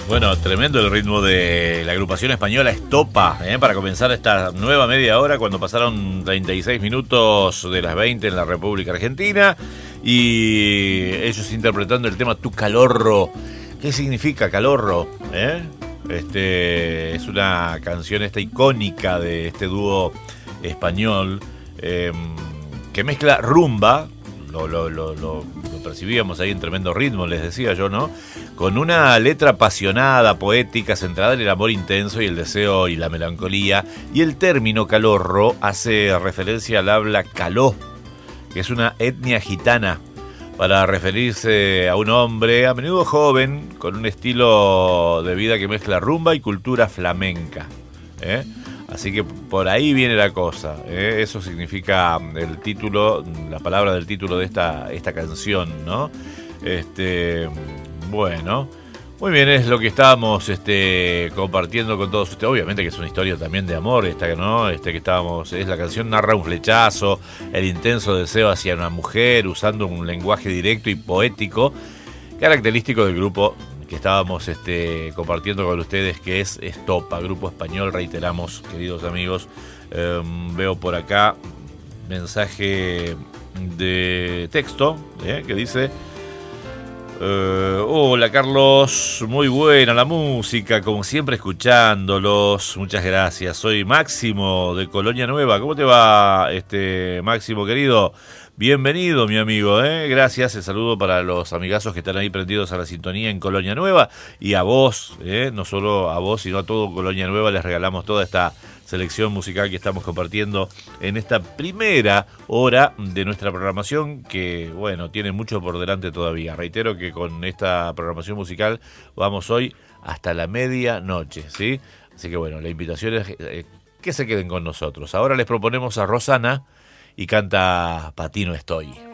Bueno, tremendo el ritmo de la agrupación española Estopa, para comenzar esta nueva media hora cuando pasaron 36 minutos de las 20 en la República Argentina y ellos interpretando el tema Tu Calorro. ¿Qué significa calorro? Es una canción icónica de este dúo español que mezcla rumba, lo percibíamos ahí en tremendo ritmo, les decía yo, ¿no? Con una letra apasionada, poética, centrada en el amor intenso y el deseo y la melancolía. Y el término calorro hace referencia al habla caló, que es una etnia gitana, para referirse a un hombre, a menudo joven, con un estilo de vida que mezcla rumba y cultura flamenca. Así que por ahí viene la cosa. Eso significa el título, la palabra del título de esta canción, ¿no? Bueno, muy bien, es lo que estábamos compartiendo con todos ustedes. Obviamente que es una historia también de amor, ¿no? La canción narra un flechazo, el intenso deseo hacia una mujer, usando un lenguaje directo y poético, característico del grupo que estábamos compartiendo con ustedes, que es Estopa, grupo español, reiteramos, queridos amigos. Veo por acá mensaje de texto, que dice: hola Carlos, muy buena la música, como siempre escuchándolos, muchas gracias. Soy Máximo de Colonia Nueva. ¿Cómo te va, Máximo querido? Bienvenido, mi amigo, gracias. El saludo para los amigazos que están ahí prendidos a la sintonía en Colonia Nueva, y a vos, no solo a vos, sino a todo Colonia Nueva. Les regalamos toda esta selección musical que estamos compartiendo en esta primera hora de nuestra programación, que, bueno, tiene mucho por delante todavía. Reitero que con esta programación musical vamos hoy hasta la medianoche, ¿sí? Así que, bueno, la invitación es que se queden con nosotros. Ahora les proponemos a Rosana y canta Pa' ti no estoy.